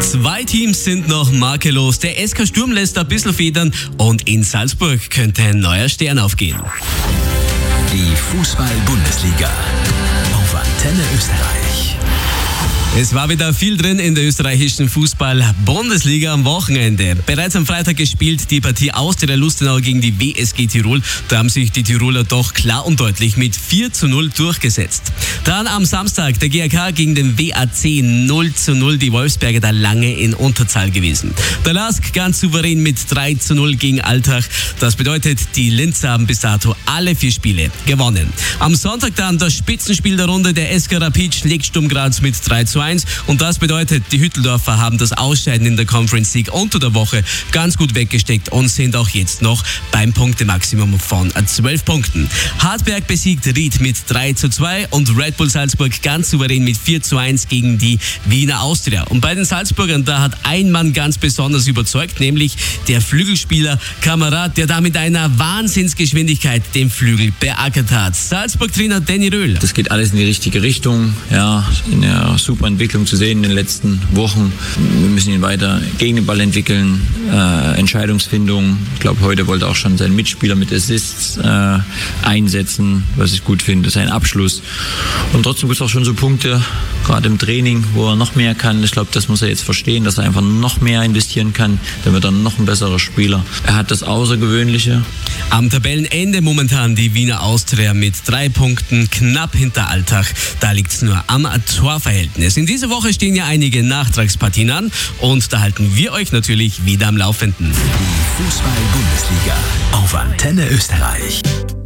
2 Teams sind noch makellos. Der SK Sturm lässt ein bisschen federn und in Salzburg könnte ein neuer Stern aufgehen. Die Fußball-Bundesliga auf Antenne Österreich. Es war wieder viel drin in der österreichischen Fußball-Bundesliga am Wochenende. Bereits am Freitag gespielt die Partie Austria Lustenau gegen die WSG Tirol. Da haben sich die Tiroler doch klar und deutlich mit 4:0 durchgesetzt. Dann am Samstag der GAK gegen den WAC 0:0. Die Wolfsberger da lange in Unterzahl gewesen. Der LASK ganz souverän mit 3:0 gegen Altach. Das bedeutet, die Linzer haben bis dato alle 4 Spiele gewonnen. Am Sonntag dann das Spitzenspiel der Runde. Der SK Rapid schlägt Sturm Graz mit 3:1. Und das bedeutet, die Hütteldorfer haben das Ausscheiden in der Conference League unter der Woche ganz gut weggesteckt und sind auch jetzt noch beim Punktemaximum von 12 Punkten. Hartberg besiegt Ried mit 3:2 und Red Bull Salzburg ganz souverän mit 4:1 gegen die Wiener Austria. Und bei den Salzburgern, da hat ein Mann ganz besonders überzeugt, nämlich der Flügelspieler Kamerad, der da mit einer Wahnsinnsgeschwindigkeit den Flügel beackert hat. Salzburg-Trainer Danny Röhl. Das geht alles in die richtige Richtung, ja, in einer super Entwicklung zu sehen in den letzten Wochen. Wir müssen ihn weiter gegen den Ball entwickeln, Entscheidungsfindung. Ich glaube, heute wollte auch schon sein Mitspieler mit Assists einsetzen, was ich gut finde, sein Abschluss. Und trotzdem gibt es auch schon so Punkte, gerade im Training, wo er noch mehr kann. Ich glaube, das muss er jetzt verstehen, dass er einfach noch mehr investieren kann. Dann wird er noch ein besserer Spieler. Er hat das Außergewöhnliche. Am Tabellenende momentan die Wiener Austria mit 3 Punkten, knapp hinter Altach. Da liegt es nur am Torverhältnis. In dieser Woche stehen ja einige Nachtragspartien an und da halten wir euch natürlich wieder am Laufenden. Die Fußball-Bundesliga auf Antenne Österreich.